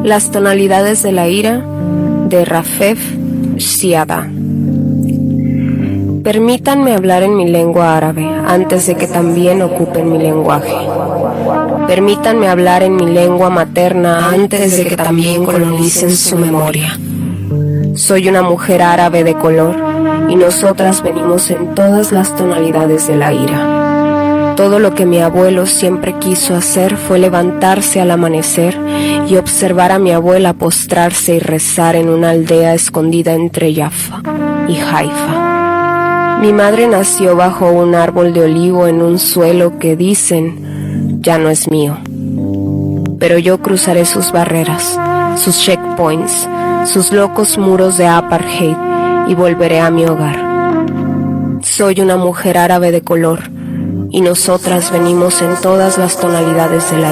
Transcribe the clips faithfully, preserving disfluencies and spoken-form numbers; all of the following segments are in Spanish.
Las tonalidades de la ira de Rafef Ziadah. Permítanme hablar en mi lengua árabe antes de que también ocupen mi lenguaje. Permítanme hablar en mi lengua materna antes de que también colonicen su memoria. Soy una mujer árabe de color y nosotras venimos en todas las tonalidades de la ira. Todo lo que mi abuelo siempre quiso hacer fue levantarse al amanecer y observar a mi abuela postrarse y rezar en una aldea escondida entre Jaffa y Haifa. Mi madre nació bajo un árbol de olivo en un suelo que dicen ya no es mío. Pero yo cruzaré sus barreras, sus checkpoints, sus locos muros de apartheid y volveré a mi hogar. Soy una mujer árabe de color y nosotras venimos en todas las tonalidades de la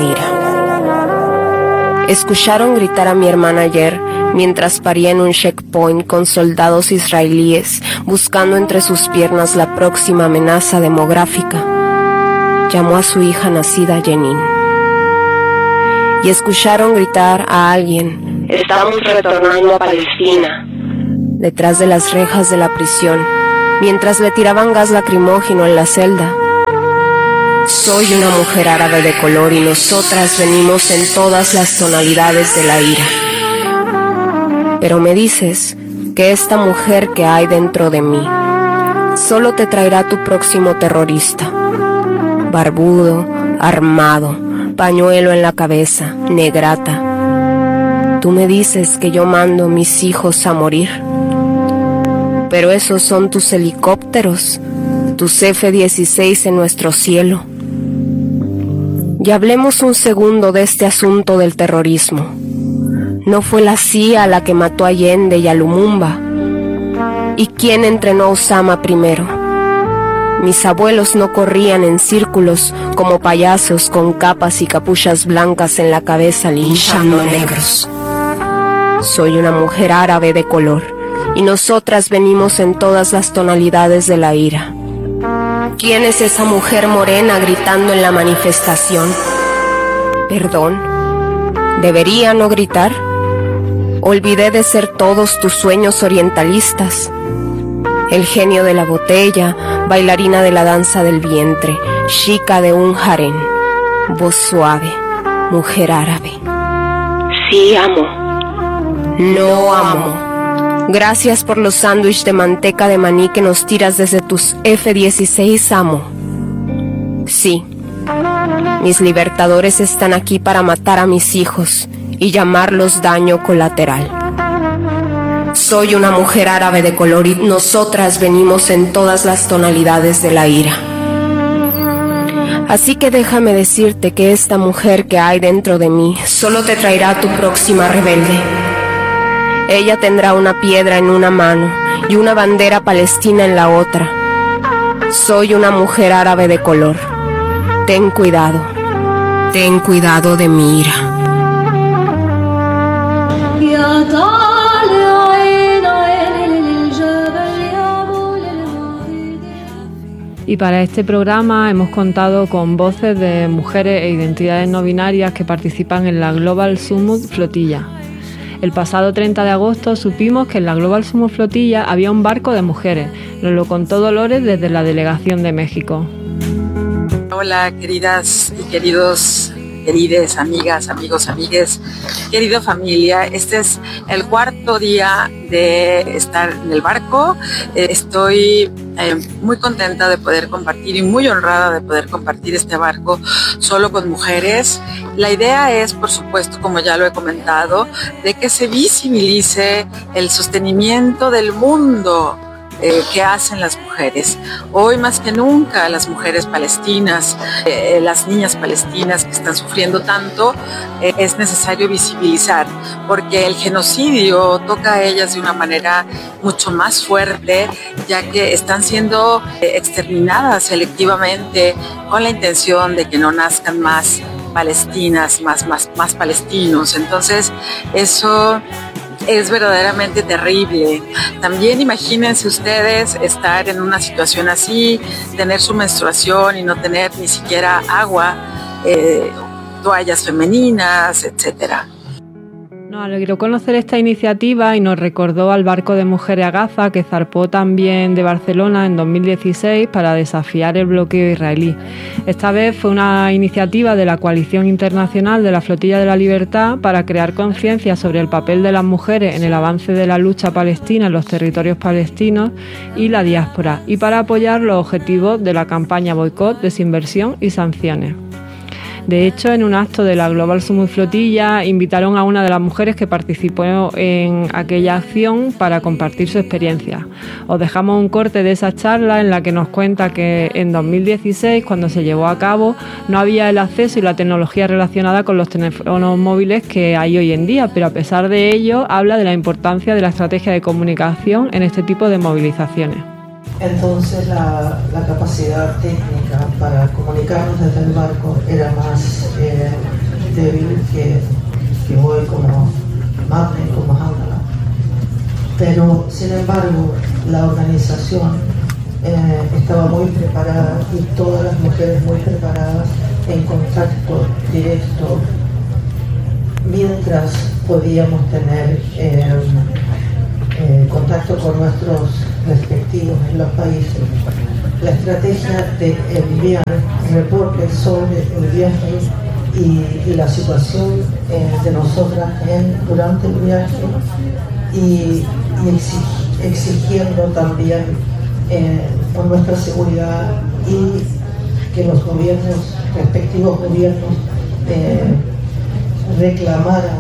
ira. Escucharon gritar a mi hermana ayer mientras paría en un checkpoint con soldados israelíes buscando entre sus piernas la próxima amenaza demográfica. Llamó a su hija nacida Jenin. Y escucharon gritar a alguien: estamos retornando a Palestina, detrás de las rejas de la prisión, mientras le tiraban gas lacrimógeno en la celda. Soy una mujer árabe de color y nosotras venimos en todas las tonalidades de la ira. Pero me dices que esta mujer que hay dentro de mí solo te traerá tu próximo terrorista, barbudo, armado, pañuelo en la cabeza, negrata. Tú me dices que yo mando mis hijos a morir, pero esos son tus helicópteros, tus F dieciséis en nuestro cielo. Y hablemos un segundo de este asunto del terrorismo. ¿No fue la C I A la que mató a Allende y a Lumumba? ¿Y quién entrenó a Osama primero? Mis abuelos no corrían en círculos como payasos con capas y capuchas blancas en la cabeza linchando negros. Soy una mujer árabe de color y nosotras venimos en todas las tonalidades de la ira. ¿Quién es esa mujer morena gritando en la manifestación? Perdón, ¿debería no gritar? Olvidé de ser todos tus sueños orientalistas. El genio de la botella, bailarina de la danza del vientre, chica de un harén, voz suave, mujer árabe. Sí amo. No amo. Gracias por los sándwiches de manteca de maní que nos tiras desde tus F dieciséis, amo. Sí, mis libertadores están aquí para matar a mis hijos y llamarlos daño colateral. Soy una mujer árabe de color y nosotras venimos en todas las tonalidades de la ira. Así que déjame decirte que esta mujer que hay dentro de mí solo te traerá a tu próxima rebelde. Ella tendrá una piedra en una mano y una bandera palestina en la otra. Soy una mujer árabe de color. Ten cuidado. Ten cuidado de mi ira. Y para este programa hemos contado con voces de mujeres e identidades no binarias que participan en la Global Summit Flotilla. El pasado treinta de agosto supimos que en la Global Summit Flotilla había un barco de mujeres. Nos lo contó Dolores desde la Delegación de México. Hola, queridas y queridos, querides, amigas, amigos, amigues, querida familia. Este es el cuarto día de estar en el barco. Eh, estoy eh, muy contenta de poder compartir y muy honrada de poder compartir este barco solo con mujeres. La idea es, por supuesto, como ya lo he comentado, de que se visibilice el sostenimiento del mundo Eh, que hacen las mujeres. Hoy más que nunca las mujeres palestinas, eh, las niñas palestinas que están sufriendo tanto, eh, es necesario visibilizar, porque el genocidio toca a ellas de una manera mucho más fuerte, ya que están siendo eh, exterminadas selectivamente con la intención de que no nazcan más palestinas, más, más, más palestinos. Entonces eso es verdaderamente terrible. También imagínense ustedes estar en una situación así, tener su menstruación y no tener ni siquiera agua, eh, toallas femeninas, etcétera. Nos alegró conocer esta iniciativa y nos recordó al barco de mujeres a Gaza que zarpó también de Barcelona en dos mil dieciséis para desafiar el bloqueo israelí. Esta vez fue una iniciativa de la Coalición Internacional de la Flotilla de la Libertad para crear conciencia sobre el papel de las mujeres en el avance de la lucha palestina en los territorios palestinos y la diáspora, y para apoyar los objetivos de la campaña Boicot, Desinversión y Sanciones. De hecho, en un acto de la Global Summit Flotilla invitaron a una de las mujeres que participó en aquella acción para compartir su experiencia. Os dejamos un corte de esa charla en la que nos cuenta que en dos mil dieciséis, cuando se llevó a cabo, no había el acceso y la tecnología relacionada con los teléfonos móviles que hay hoy en día, pero a pesar de ello habla de la importancia de la estrategia de comunicación en este tipo de movilizaciones. Entonces la, la capacidad técnica para comunicarnos desde el barco era más eh, débil que, que hoy como Magne, como Handala. Pero sin embargo la organización eh, estaba muy preparada y todas las mujeres muy preparadas en contacto directo mientras podíamos tener eh, eh, contacto con nuestros respectivos en los países. La estrategia de enviar reportes sobre el viaje y, y la situación eh, de nosotras en, durante el viaje y, y exig, exigiendo también eh, por nuestra seguridad y que los gobiernos, respectivos gobiernos, eh, reclamaran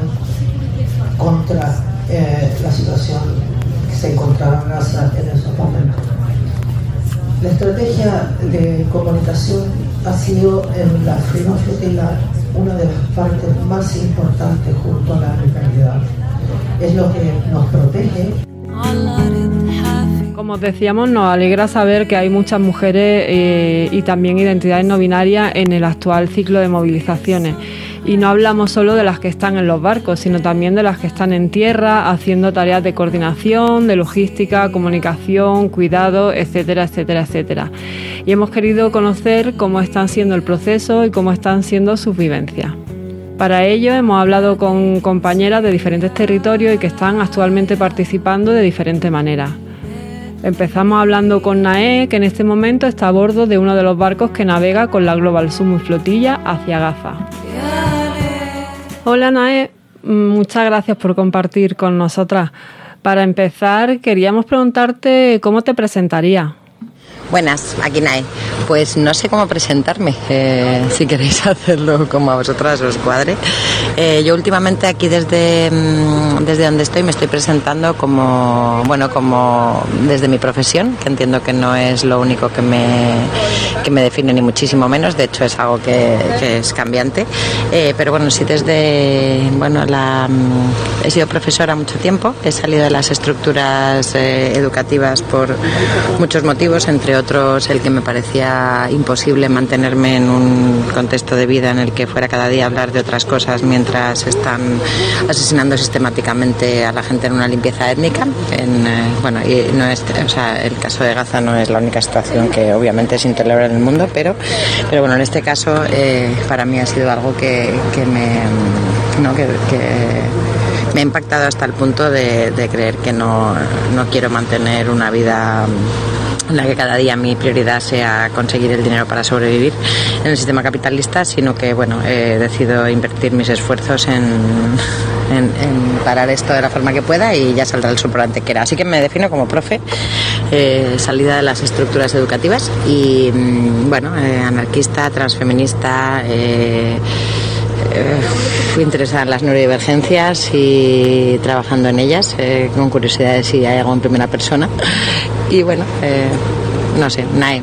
contra eh, la situación se encontraba en Gaza en esos momentos. La estrategia de comunicación ha sido en la Freedom Flotilla una de las partes más importantes junto a la realidad. Es lo que nos protege. Como os decíamos, nos alegra saber que hay muchas mujeres eh, y también identidades no binarias en el actual ciclo de movilizaciones. Y no hablamos solo de las que están en los barcos, sino también de las que están en tierra, haciendo tareas de coordinación, de logística, comunicación, cuidado, etcétera, etcétera, etcétera. Y hemos querido conocer cómo están siendo el proceso y cómo están siendo sus vivencias. Para ello hemos hablado con compañeras de diferentes territorios y que están actualmente participando de diferentes maneras. Empezamos hablando con Nae, que en este momento está a bordo de uno de los barcos que navega con la Global Summit Flotilla hacia Gaza. Hola Nae, muchas gracias por compartir con nosotras. Para empezar, queríamos preguntarte cómo te presentarías. Buenas, aquí Nae. Pues no sé cómo presentarme, eh, si queréis hacerlo como a vosotras os cuadre. Eh, yo últimamente aquí desde, desde donde estoy me estoy presentando como, bueno, como desde mi profesión, que entiendo que no es lo único que me, que me define ni muchísimo menos, de hecho es algo que, que es cambiante. Eh, pero bueno, sí desde, bueno, la, he sido profesora mucho tiempo, he salido de las estructuras eh, educativas por muchos motivos, entre otros el que me parecía imposible mantenerme en un contexto de vida en el que fuera cada día a hablar de otras cosas mientras están asesinando sistemáticamente a la gente en una limpieza étnica. En, eh, bueno, y no es, o sea, el caso de Gaza no es la única situación que obviamente es intolerable en el mundo, pero, pero bueno, en este caso eh, para mí ha sido algo que, que me, no, que, que me ha impactado hasta el punto de, de creer que no, no quiero mantener una vida en la que cada día mi prioridad sea conseguir el dinero para sobrevivir en el sistema capitalista, sino que bueno, he decidido invertir mis esfuerzos en, en, en parar esto de la forma que pueda y ya saldrá el sol por delante que era. Así que me defino como profe, eh, salida de las estructuras educativas y bueno, eh, anarquista, transfeminista, eh, Eh, fui interesada en las neurodivergencias y trabajando en ellas, eh, con curiosidad de si hay algo en primera persona. Y bueno, eh, no sé, Nae.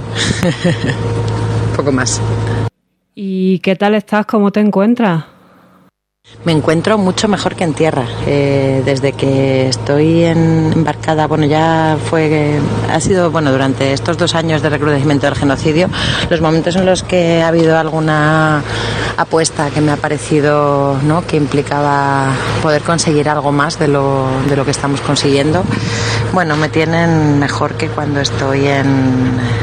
Poco más. ¿Y qué tal estás? ¿Cómo te encuentras? Me encuentro mucho mejor que en tierra. Eh, desde que estoy en, embarcada, bueno, ya fue, ha sido, bueno, durante estos dos años de recrudecimiento del genocidio, los momentos en los que ha habido alguna apuesta que me ha parecido, ¿no?, que implicaba poder conseguir algo más de lo, de lo que estamos consiguiendo, bueno, me tienen mejor que cuando estoy en,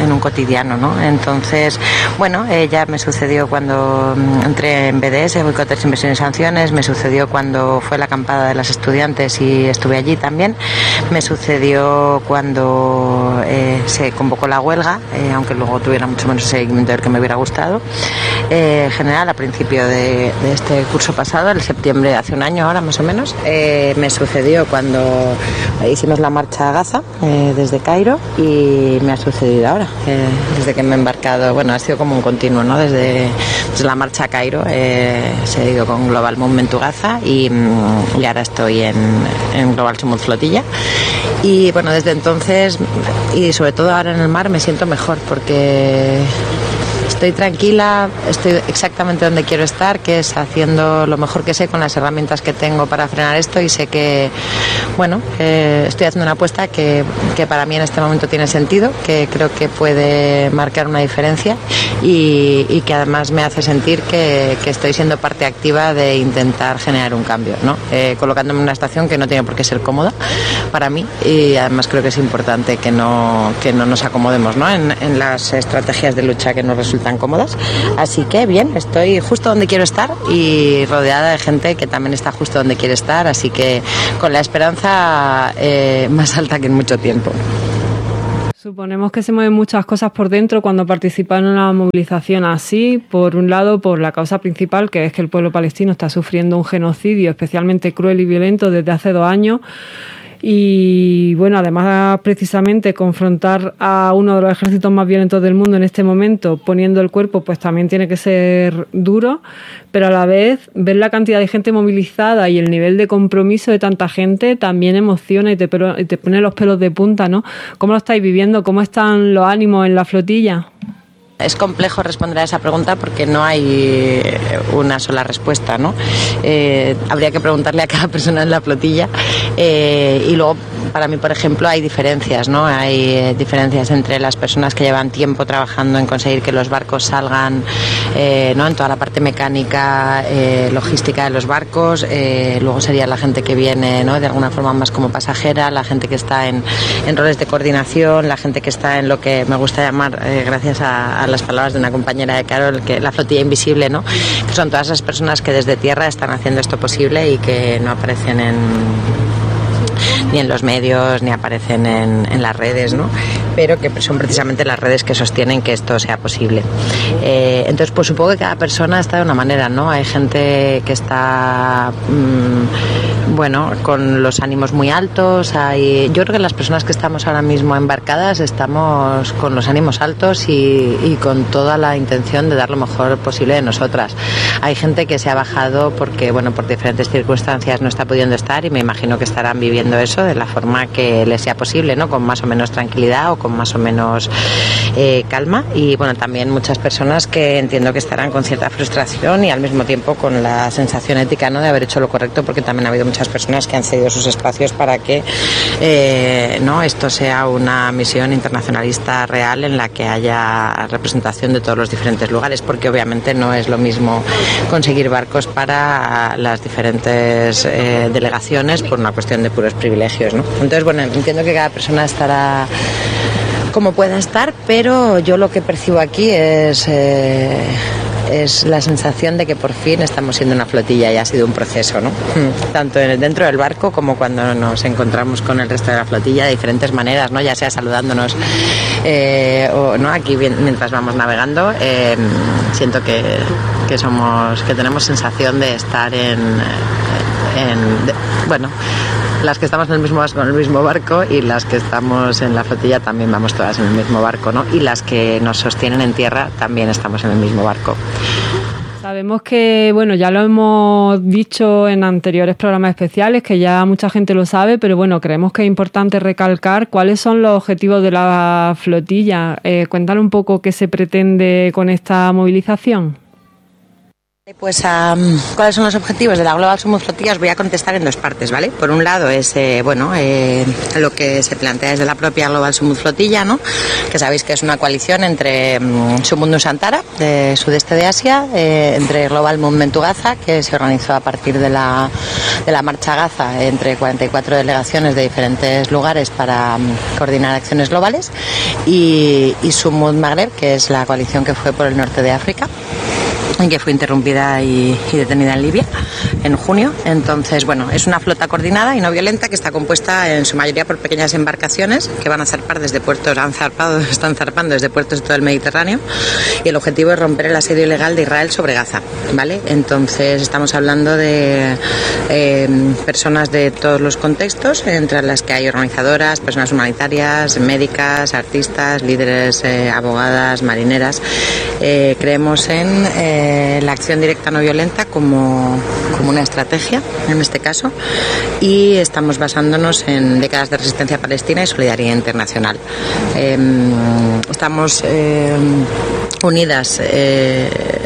en un cotidiano, ¿no? Entonces, bueno, eh, ya me sucedió cuando entré en B D S, Boicotes, Inversiones y Sanciones, me sucedió cuando fue la acampada de las estudiantes y estuve allí también, me sucedió cuando eh, se convocó la huelga, eh, aunque luego tuviera mucho menos seguimiento del que me hubiera gustado. Eh, en general, a principio de, de este curso pasado, el septiembre, hace un año ahora más o menos, eh, me sucedió cuando hicimos la marcha a Gaza eh, desde Cairo, y me ha sucedido ahora, eh, desde que me he embarcado. Bueno, ha sido como un continuo, ¿no? Desde, desde la marcha a Cairo eh, se ha ido con Global Movement to Gaza y, y ahora estoy en, en Global Sumud Flotilla. Y bueno, desde entonces, y sobre todo ahora en el mar, me siento mejor porque estoy tranquila, estoy exactamente donde quiero estar, que es haciendo lo mejor que sé con las herramientas que tengo para frenar esto, y sé que, bueno, eh, estoy haciendo una apuesta que, que para mí en este momento tiene sentido, que creo que puede marcar una diferencia y, y que además me hace sentir que, que estoy siendo parte activa de intentar generar un cambio, ¿no? Eh, colocándome en una estación que no tiene por qué ser cómoda para mí, y además creo que es importante que no, que no nos acomodemos, ¿no? en, en las estrategias de lucha que nos resultan cómodas. Así que bien, estoy justo donde quiero estar y rodeada de gente que también está justo donde quiere estar, así que con la esperanza eh, más alta que en mucho tiempo. Suponemos que se mueven muchas cosas por dentro cuando participan en una movilización así. Por un lado, por la causa principal, que es que el pueblo palestino está sufriendo un genocidio especialmente cruel y violento desde hace dos años. Y bueno, además precisamente confrontar a uno de los ejércitos más violentos del mundo en este momento poniendo el cuerpo, pues también tiene que ser duro, pero a la vez ver la cantidad de gente movilizada y el nivel de compromiso de tanta gente también emociona y te, y te pone los pelos de punta, ¿no? ¿Cómo lo estáis viviendo? ¿Cómo están los ánimos en la flotilla? Es complejo responder a esa pregunta porque no hay una sola respuesta, ¿no? Eh, habría que preguntarle a cada persona en la flotilla eh, y luego, para mí, por ejemplo, hay diferencias, ¿no? Hay eh, diferencias entre las personas que llevan tiempo trabajando en conseguir que los barcos salgan, eh, ¿no? En toda la parte mecánica, eh, logística de los barcos, eh, luego sería la gente que viene, ¿no? De alguna forma más como pasajera, la gente que está en, en roles de coordinación, la gente que está en lo que me gusta llamar, eh, gracias a, a las palabras de una compañera de Carol, que la flotilla invisible, ¿no? Que son todas esas personas que desde tierra están haciendo esto posible y que no aparecen en ni en los medios, ni aparecen en, en las redes, ¿no? Pero que son precisamente las redes que sostienen que esto sea posible. Eh, entonces, pues supongo que cada persona está de una manera, ¿no? Hay gente que está, mmm, bueno, con los ánimos muy altos. Hay, yo creo que las personas que estamos ahora mismo embarcadas estamos con los ánimos altos y, y con toda la intención de dar lo mejor posible de nosotras. Hay gente que se ha bajado porque, bueno, por diferentes circunstancias no está pudiendo estar, y me imagino que estarán viviendo eso de la forma que les sea posible, ¿no? Con más o menos tranquilidad o con más o menos eh, calma. Y bueno, también muchas personas que entiendo que estarán con cierta frustración y al mismo tiempo con la sensación ética, ¿no? De haber hecho lo correcto, porque también ha habido muchas personas que han cedido sus espacios para que eh, no esto sea una misión internacionalista real en la que haya representación de todos los diferentes lugares, porque obviamente no es lo mismo conseguir barcos para las diferentes eh, delegaciones por una cuestión de puros privilegios, ¿no? Entonces, bueno, entiendo que cada persona estará como pueda estar, pero yo lo que percibo aquí es eh, es la sensación de que por fin estamos siendo una flotilla, y ha sido un proceso, ¿no? Tanto en el, dentro del barco como cuando nos encontramos con el resto de la flotilla, de diferentes maneras, ¿no? Ya sea saludándonos eh, o no, aquí mientras vamos navegando, eh, siento que, que somos, que tenemos sensación de estar en, en de, bueno, las que estamos en el mismo en el mismo barco, y las que estamos en la flotilla también vamos todas en el mismo barco, ¿no? Y las que nos sostienen en tierra también estamos en el mismo barco. Sabemos que, bueno, ya lo hemos dicho en anteriores programas especiales, que ya mucha gente lo sabe, pero bueno, creemos que es importante recalcar cuáles son los objetivos de la flotilla. Eh, cuéntale un poco qué se pretende con esta movilización. Pues, um, ¿cuáles son los objetivos de la Global Summit Flotilla? Os voy a contestar en dos partes, ¿vale? Por un lado es, eh, bueno, eh, lo que se plantea desde la propia Global Summit Flotilla, ¿no? Que sabéis que es una coalición entre um, Sumundu Santara, de sudeste de Asia, eh, entre Global Movement to Gaza, que se organizó a partir de la, de la marcha Gaza, entre cuarenta y cuatro delegaciones de diferentes lugares para um, coordinar acciones globales, y, y Sumud Maghreb, que es la coalición que fue por el norte de África, que fue interrumpida y, y detenida en Libia en junio. Entonces, bueno, es una flota coordinada y no violenta que está compuesta en su mayoría por pequeñas embarcaciones que van a zarpar desde puertos, han zarpado, están zarpando desde puertos de todo el Mediterráneo, y el objetivo es romper el asedio ilegal de Israel sobre Gaza, ¿vale? Entonces estamos hablando de eh, personas de todos los contextos, entre las que hay organizadoras, personas humanitarias, médicas, artistas, líderes, eh, abogadas, marineras. Eh, creemos en eh, la acción directa no violenta como, como una estrategia en este caso, y estamos basándonos en décadas de resistencia palestina y solidaridad internacional. Eh, estamos eh, unidas eh,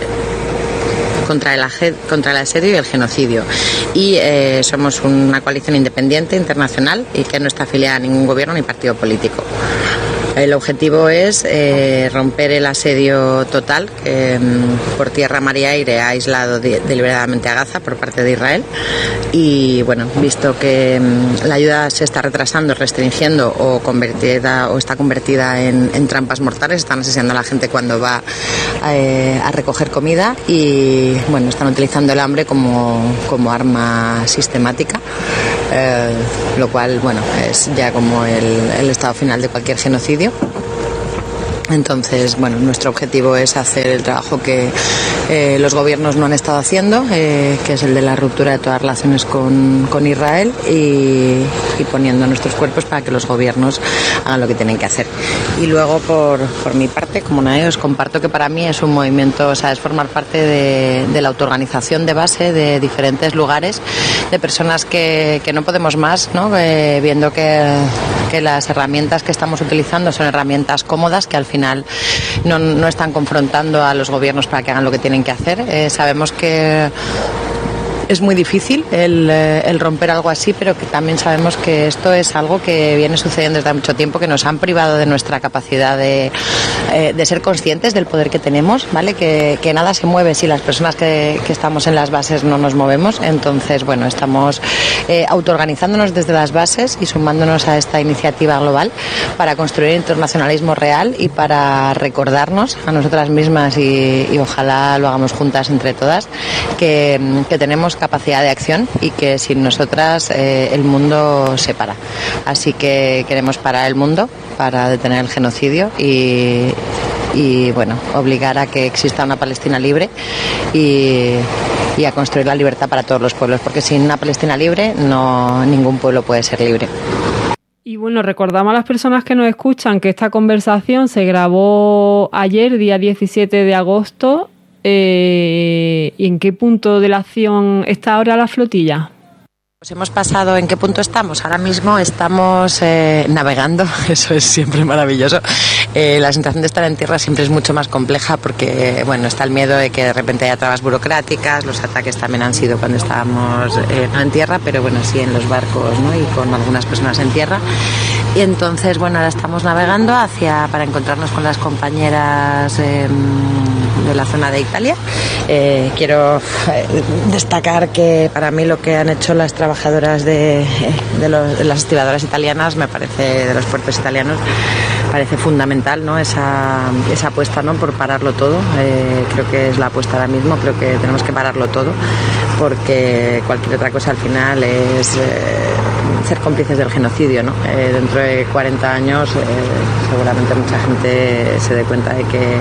contra el, contra el asedio y el genocidio, y eh, somos una coalición independiente internacional y que no está afiliada a ningún gobierno ni partido político. El objetivo es eh, romper el asedio total que por tierra, mar y aire ha aislado de, deliberadamente a Gaza por parte de Israel, y bueno, visto que la ayuda se está retrasando, restringiendo o convertida o está convertida en, en trampas mortales, están asesinando a la gente cuando va eh, a recoger comida, y bueno, están utilizando el hambre como, como arma sistemática. Eh, lo cual, bueno, es ya como el, el estado final de cualquier genocidio. Entonces, bueno, nuestro objetivo es hacer el trabajo que eh, los gobiernos no han estado haciendo, eh, que es el de la ruptura de todas las relaciones con, con Israel, y, y poniendo nuestros cuerpos para que los gobiernos hagan lo que tienen que hacer. Y luego, por, por mi parte, como nadie, os comparto que para mí es un movimiento, o sea, es formar parte de, de la autoorganización de base de diferentes lugares, de personas que, que no podemos más, ¿no? Eh, viendo que, que las herramientas que estamos utilizando son herramientas cómodas que al final final no, no están confrontando a los gobiernos para que hagan lo que tienen que hacer. Eh, sabemos que es muy difícil el, el romper algo así, pero que también sabemos que esto es algo que viene sucediendo desde hace mucho tiempo, que nos han privado de nuestra capacidad de, eh, de ser conscientes del poder que tenemos, ¿vale? Que, que nada se mueve si las personas que, que estamos en las bases no nos movemos. Entonces, bueno, estamos eh, autoorganizándonos desde las bases y sumándonos a esta iniciativa global para construir internacionalismo real y para recordarnos a nosotras mismas, y, y ojalá lo hagamos juntas entre todas, que, que tenemos capacidad de acción y que sin nosotras eh, el mundo se para. Así que queremos parar el mundo para detener el genocidio y, y bueno, obligar a que exista una Palestina libre y, y a construir la libertad para todos los pueblos, porque sin una Palestina libre no, ningún pueblo puede ser libre. Y bueno, recordamos a las personas que nos escuchan que esta conversación se grabó ayer, día diecisiete de agosto. Eh, ¿Y en qué punto de la acción está ahora la flotilla? Pues hemos pasado, ¿en qué punto estamos? Ahora mismo estamos eh, navegando, eso es siempre maravilloso. Eh, la sensación de estar en tierra siempre es mucho más compleja porque, bueno, está el miedo de que de repente haya trabas burocráticas, los ataques también han sido cuando estábamos eh, no en tierra, pero bueno, sí en los barcos, ¿no? Y con algunas personas en tierra. Y entonces, bueno, ahora estamos navegando hacia para encontrarnos con las compañeras eh, de la zona de Italia. Eh, quiero eh, destacar que para mí lo que han hecho las trabajadoras de, de, los, de las estibadoras italianas, me parece, de los puertos italianos, parece fundamental, ¿no? Esa, esa apuesta, ¿no? Por pararlo todo. Eh, creo que es la apuesta ahora mismo, creo que tenemos que pararlo todo, porque cualquier otra cosa al final es eh, ser cómplices del genocidio, ¿no? Eh, dentro de cuarenta años eh, seguramente mucha gente se dé cuenta de que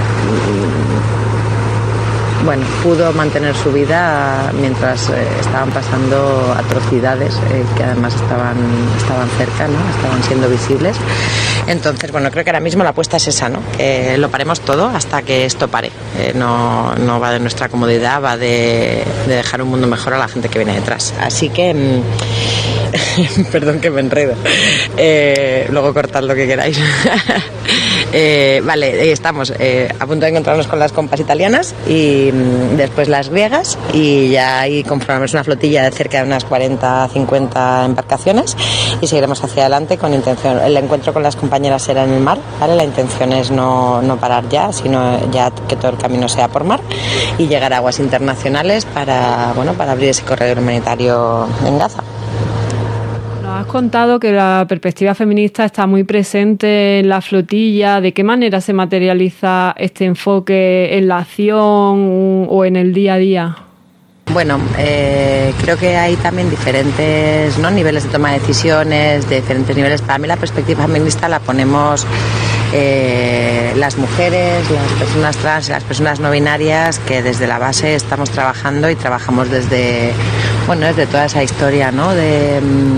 bueno, pudo mantener su vida mientras eh, estaban pasando atrocidades eh, que además estaban, estaban cerca, ¿no? Estaban siendo visibles. Entonces, bueno, creo que ahora mismo la apuesta es esa, ¿no? Que lo paremos todo hasta que esto pare. Eh, no, no va de nuestra comodidad, va de, de dejar un mundo mejor a la gente que viene detrás. Así que Perdón que me enredo. Eh, luego cortad lo que queráis. eh, vale, estamos eh, a punto de encontrarnos con las compas italianas y mm, después las griegas, y ya ahí conformamos una flotilla de cerca de unas cuarenta a cincuenta embarcaciones y seguiremos hacia adelante con intención. El encuentro con las compañeras será en el mar, ¿vale? La intención es no, no parar ya, sino ya que todo el camino sea por mar y llegar a aguas internacionales para, bueno, para abrir ese corredor humanitario en Gaza. Nos has contado que la perspectiva feminista está muy presente en la flotilla. ¿De qué manera se materializa este enfoque en la acción o en el día a día? Bueno, eh, creo que hay también diferentes, ¿no?, niveles de toma de decisiones, de diferentes niveles. Para mí la perspectiva feminista la ponemos eh, las mujeres, las personas trans y las personas no binarias, que desde la base estamos trabajando y trabajamos desde, bueno, desde toda esa historia, ¿no?, de,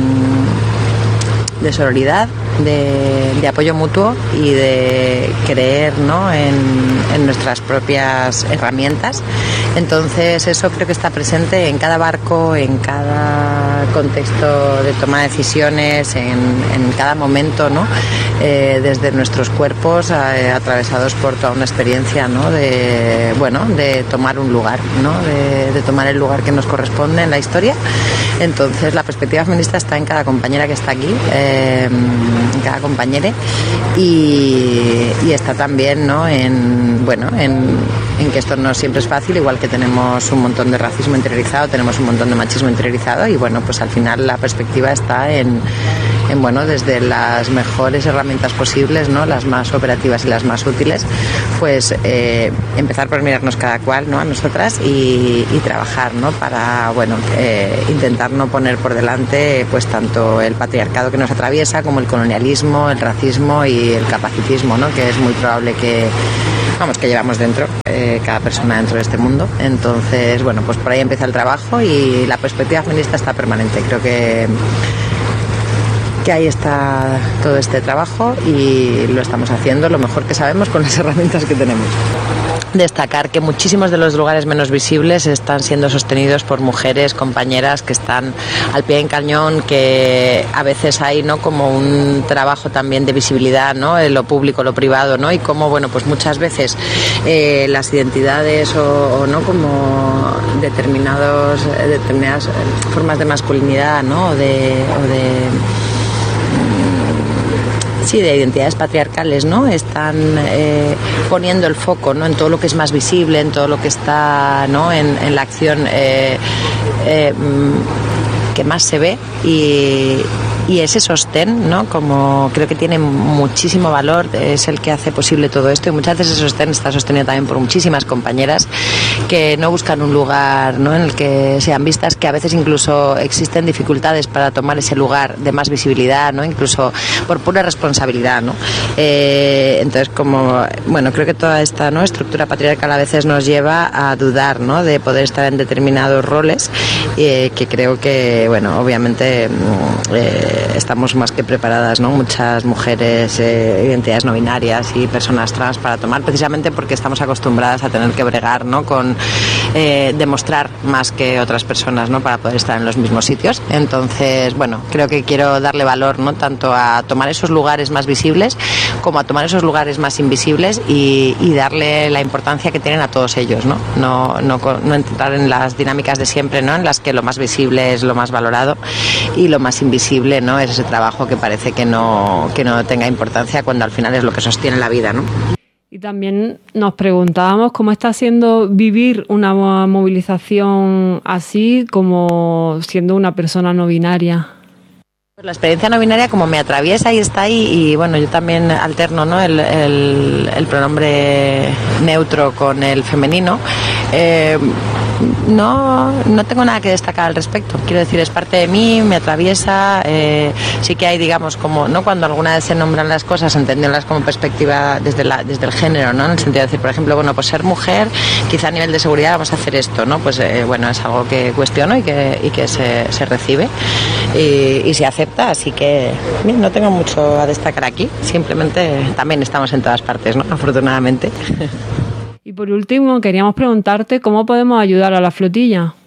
de sororidad, de, de apoyo mutuo y de creer, ¿no?, en, en nuestras propias herramientas. Entonces eso creo que está presente en cada barco, en cada contexto de toma de decisiones, en, en cada momento, ¿no?, eh, desde nuestros cuerpos, eh, atravesados por toda una experiencia, ¿no?, de, bueno, de tomar un lugar, ¿no?, de, de tomar el lugar que nos corresponde en la historia. Entonces la perspectiva feminista está en cada compañera que está aquí, eh, en cada compañera, y, y está también, ¿no?, en, bueno, en, en que esto no siempre es fácil, igual que tenemos un montón de racismo interiorizado, tenemos un montón de machismo interiorizado, y bueno, pues al final la perspectiva está en, en bueno, desde las mejores herramientas posibles, ¿no?, las más operativas y las más útiles, pues eh, empezar por mirarnos cada cual, ¿no?, a nosotras y, y trabajar, ¿no?, para, bueno, eh, intentar no poner por delante pues tanto el patriarcado que nos atraviesa como el colonialismo, el racismo y el capacitismo, ¿no?, que es muy probable que, vamos, que llevamos dentro, eh, cada persona dentro de este mundo. Entonces, bueno, pues por ahí empieza el trabajo y la perspectiva feminista está permanente. Creo que que ahí está todo este trabajo y lo estamos haciendo lo mejor que sabemos con las herramientas que tenemos. Destacar que muchísimos de los lugares menos visibles están siendo sostenidos por mujeres, compañeras que están al pie del cañón, que a veces hay, ¿no?, como un trabajo también de visibilidad, ¿no?, en lo público, lo privado, ¿no?, y como, bueno, pues muchas veces eh, las identidades o, o no como determinados determinadas formas de masculinidad, ¿no?, o de, o de sí, de identidades patriarcales, ¿no?, están eh, poniendo el foco, ¿no?, en todo lo que es más visible, en todo lo que está, ¿no?, en, en la acción eh, eh, que más se ve, y, y ese sostén, ¿no?, como creo que tiene muchísimo valor, es el que hace posible todo esto, y muchas veces ese sostén está sostenido también por muchísimas compañeras que no buscan un lugar, ¿no?, en el que sean vistas, que a veces incluso existen dificultades para tomar ese lugar de más visibilidad, ¿no?, incluso por pura responsabilidad, ¿no? Eh, entonces, como, bueno, creo que toda esta, ¿no?, estructura patriarcal a veces nos lleva a dudar, ¿no?, de poder estar en determinados roles, eh, que creo que, bueno, obviamente eh, estamos más que preparadas, ¿no?, muchas mujeres, eh, identidades no binarias y personas trans para tomar, precisamente porque estamos acostumbradas a tener que bregar, ¿no?, con eh, demostrar más que otras personas, ¿no?, para poder estar en los mismos sitios. Entonces, bueno, creo que quiero darle valor, ¿no?, tanto a tomar esos lugares más visibles como a tomar esos lugares más invisibles y, y darle la importancia que tienen a todos ellos, ¿no? No, no, no entrar en las dinámicas de siempre, ¿no?, en las que lo más visible es lo más valorado y lo más invisible, ¿no?, es ese trabajo que parece que no, que no tenga importancia, cuando al final es lo que sostiene la vida, ¿no? Y también nos preguntábamos cómo está siendo vivir una movilización así, como siendo una persona no binaria. La experiencia no binaria como me atraviesa y está ahí, y bueno, yo también alterno, ¿no?, el, el, el pronombre neutro con el femenino. Eh, no, no tengo nada que destacar al respecto. Quiero decir, es parte de mí, me atraviesa. Eh, sí que hay, digamos, como, ¿no?, cuando alguna vez se nombran las cosas, entendiéndolas como perspectiva desde, la, desde el género, ¿no?, en el sentido de decir, por ejemplo, bueno, pues ser mujer, quizá a nivel de seguridad vamos a hacer esto, ¿no? Pues eh, bueno, es algo que cuestiono y que, y que se, se recibe y, y se acepta, así que bien, no tengo mucho a destacar aquí, simplemente también estamos en todas partes, ¿no?, afortunadamente. Y por último, queríamos preguntarte cómo podemos ayudar a la flotilla.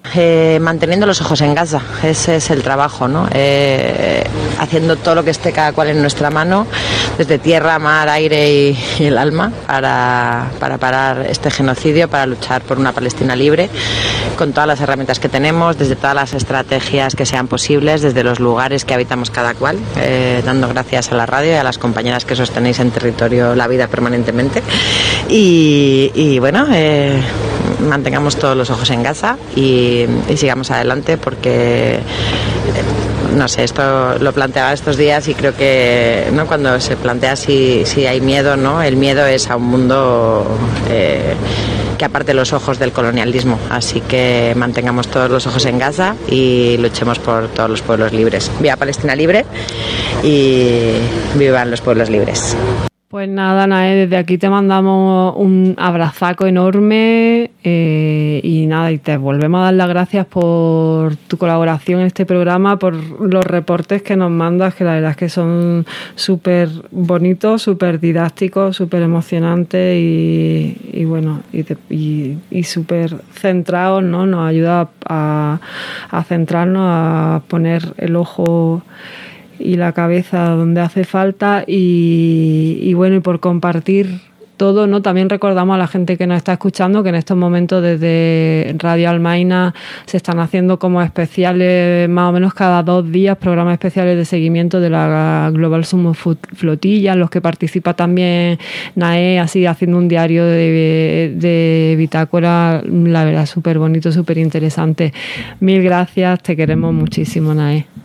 Eh, manteniendo los ojos en Gaza, ese es el trabajo, ¿no? Eh, haciendo todo lo que esté cada cual en nuestra mano, desde tierra, mar, aire y, y el alma, para, para parar este genocidio, para luchar por una Palestina libre, con todas las herramientas que tenemos, desde todas las estrategias que sean posibles, desde los lugares que habitamos cada cual, eh, dando gracias a la radio y a las compañeras que sostenéis en territorio la vida permanentemente. Y, y bueno, eh, mantengamos todos los ojos en Gaza y, y sigamos adelante, porque no sé, esto lo planteaba estos días y creo que, ¿no?, cuando se plantea si, si hay miedo, ¿no?, el miedo es a un mundo eh, que aparte los ojos del colonialismo, así que mantengamos todos los ojos en Gaza y luchemos por todos los pueblos libres. Viva Palestina libre y vivan los pueblos libres. Pues nada, Nae, desde aquí te mandamos un abrazaco enorme eh, y nada, y te volvemos a dar las gracias por tu colaboración en este programa, por los reportes que nos mandas, que la verdad es que son súper bonitos, súper didácticos, súper emocionantes y, y bueno, y, y, y súper centrados, ¿no? Nos ayuda a, a centrarnos, a poner el ojo y la cabeza donde hace falta y, y bueno, y por compartir todo, ¿no? También recordamos a la gente que nos está escuchando que en estos momentos desde Radio Almaina se están haciendo como especiales más o menos cada dos días, programas especiales de seguimiento de la Global Summit Flotilla, en los que participa también Nae, así haciendo un diario de, de bitácora, la verdad, súper bonito, súper interesante. Mil gracias, te queremos muchísimo, Nae.